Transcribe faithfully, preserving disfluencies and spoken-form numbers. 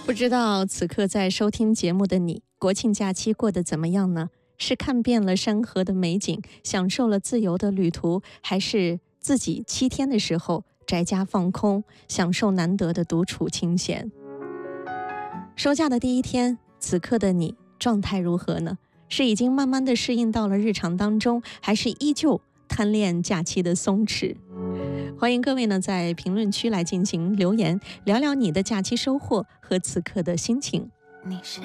不知道此刻在收听节目的你，国庆假期过得怎么样呢？是看遍了山河的美景，享受了自由的旅途，还是自己七天的时候宅家放空，享受难得的独处清闲？收假的第一天，此刻的你状态如何呢？是已经慢慢的适应到了日常当中，还是依旧贪恋假期的松弛？欢迎各位呢在评论区来进行留言，聊聊你的假期收获和此刻的心情。 你是